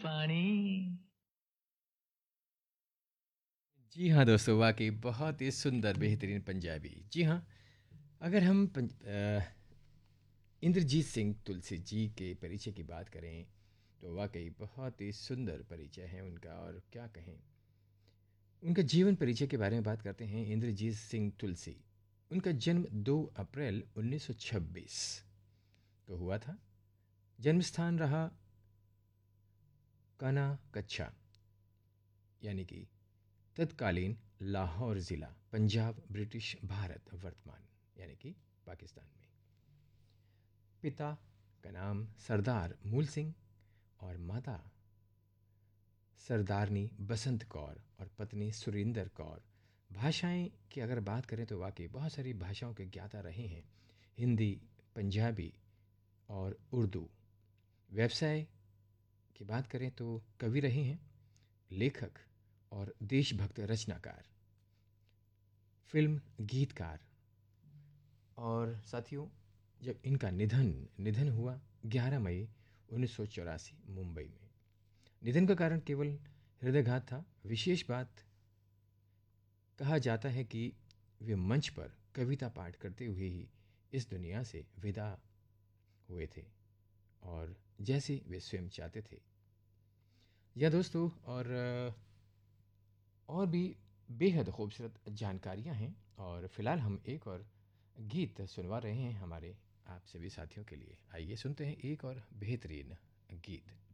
पानी। जी हाँ दोस्तों, वाकई बहुत ही सुंदर बेहतरीन पंजाबी। जी हाँ, अगर हम इंद्रजीत सिंह तुलसी जी के परिचय की बात करें तो वाकई बहुत ही सुंदर परिचय है उनका, और क्या कहें। उनका जीवन परिचय के बारे में बात करते हैं। इंद्रजीत सिंह तुलसी, उनका जन्म 2 अप्रैल 1926 को हुआ था। जन्म स्थान रहा काना कच्छा, यानी कि तत्कालीन लाहौर ज़िला, पंजाब, ब्रिटिश भारत वर्तमान, यानी कि पाकिस्तान में। पिता का नाम सरदार मूल सिंह और माता सरदारनी बसंत कौर और पत्नी सुरिंदर कौर। भाषाएं की अगर बात करें तो वाकई बहुत सारी भाषाओं के ज्ञाता रहे हैं। हिंदी, पंजाबी और उर्दू। व्यवसाय की बात करें तो कवि रहे हैं, लेखक और देशभक्त रचनाकार, फिल्म गीतकार। और साथियों, जब इनका निधन हुआ 11 मई 1984 मुंबई में। निधन का कारण केवल हृदयघात था। विशेष बात, कहा जाता है कि वे मंच पर कविता पाठ करते हुए ही इस दुनिया से विदा हुए थे, और जैसे वे स्वयं चाहते थे। या दोस्तों, और भी बेहद खूबसूरत जानकारियां हैं। और फिलहाल हम एक और गीत सुनवा रहे हैं हमारे आप सभी साथियों के लिए। आइए सुनते हैं एक और बेहतरीन गीत।